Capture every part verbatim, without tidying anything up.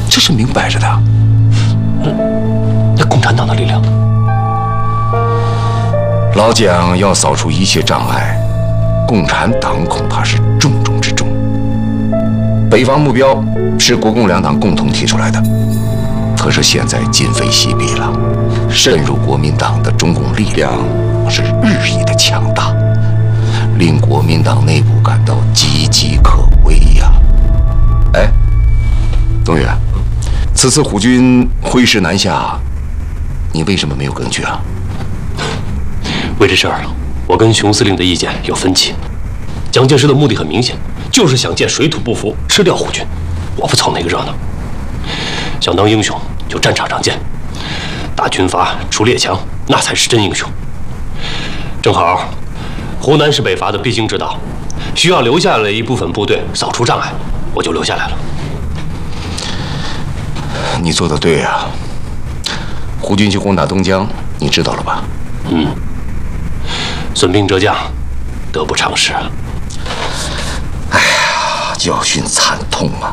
这是明摆着的。 那那共产党的力量， 老蒋要扫除一切障碍，共产党恐怕是重中之重。北伐目标是国共两党共同提出来的，可是现在今非昔比了，渗入国民党的中共力量是日益的强大，令国民党内部感到岌岌可危呀。哎，东岳，此次虎军挥师南下，你为什么没有跟去啊？ 为这事儿，我跟熊司令的意见有分歧。蒋介石的目的很明显，就是想借水土不服吃掉虎军。我不凑那个热闹，想当英雄就战场上见，打军阀除列强，那才是真英雄。正好，湖南是北伐的必经之道，需要留下来一部分部队扫除障碍，我就留下来了。 你做的对啊，胡军去攻打东江，你知道了吧？ 嗯，损兵折将，得不偿失啊。 哎呀，教训惨痛啊！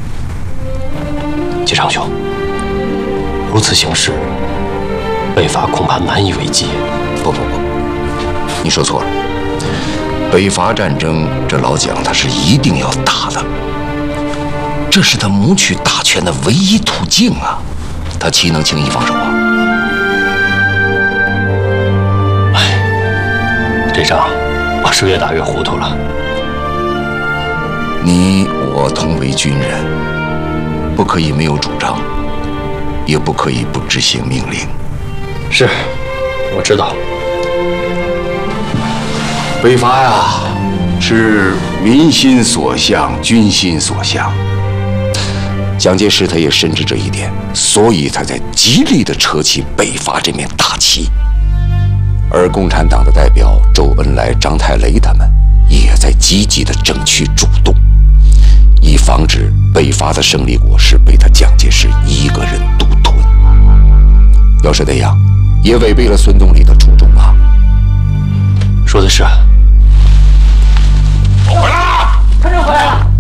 季长兄，如此形势，北伐恐怕难以为继。 不不不，你说错了。北伐战争，这老蒋他是一定要打的，这是他谋取大权的唯一途径啊！他岂能轻易放手啊？ 哎，这仗我是越打越糊涂了。 你我同为军人，不可以没有主张，也不可以不执行命令。 是，我知道。 北伐呀，是民心所向，军心所向。蒋介石他也深知这一点，所以他在极力地扯起北伐这面大旗。而共产党的代表周恩来、张太雷他们也在积极地争取主动，以防止北伐的胜利果实被他蒋介石一个人独吞。要是那样，也违背了孙东礼的初衷啊！ 说的是。 我回来了，陈正回来了。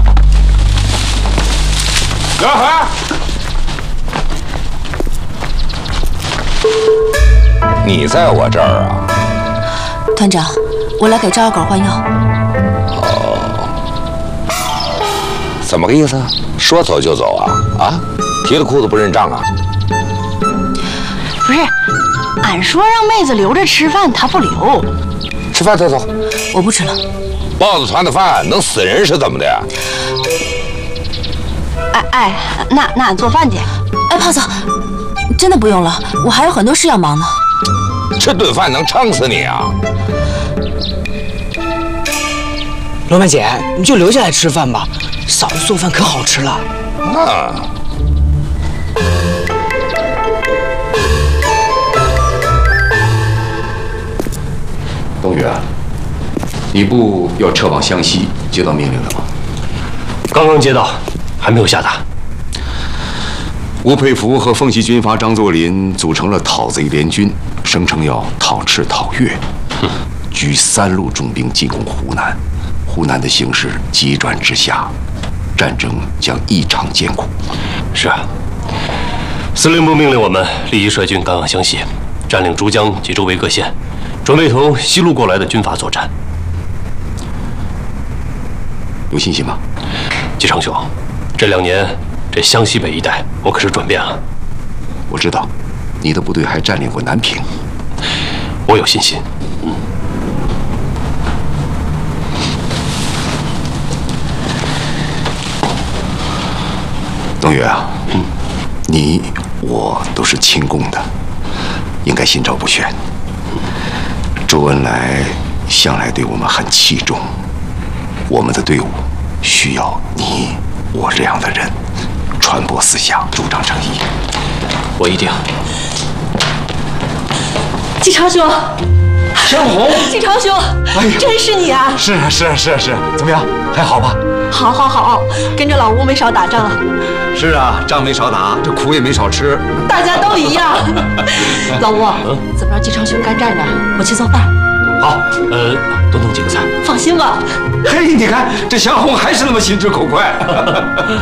刘二回， 你在我这儿啊？ 团长，我来给赵二狗换药。 哦，怎么个意思？说走就走啊？啊？提了裤子不认账啊？ 不是，俺说让妹子留着吃饭，她不留。 吃饭再走。 我不吃了。 豹子团的饭能死人是怎么的呀？ 哎哎，那那俺做饭去。 哎，胖子，真的不用了，我还有很多事要忙呢。 这顿饭能撑死你啊！ 罗曼姐，你就留下来吃饭吧，嫂子做饭可好吃了。 啊。 东岳，你部要撤往湘西，接到命令了吗？ 刚刚接到，还没有下达。 吴佩孚和奉系军阀张作霖组成了讨贼联军，声称要讨赤讨粤，举三路重兵进攻湖南。湖南的形势急转直下，战争将异常艰苦。 是啊，司令部命令我们立即率军赶往湘西，占领珠江及周围各县，准备同西路过来的军阀作战。 有信心吗？ 季长兄，这两年这湘西北一带，我可是转遍了。 我知道，你的部队还占领过南平。 我有信心。嗯。 东岳啊，嗯，你我都是亲共的，应该心照不宣。周恩来向来对我们很器重，我们的队伍需要你我这样的人，传播思想，主张正义。 我一定。 季长兄， 江红， 季长兄，哎、真是你啊！ 是啊是啊是啊是啊，怎么样？还好吧？ 好，好，好，跟着老吴没少打仗啊。 是啊，仗没少打，这苦也没少吃。 大家都一样。老吴，嗯、怎么让季长兄干站着？我去做饭。 好，呃，多弄几个菜。 放心吧。 嘿，你看这江红还是那么心直口快。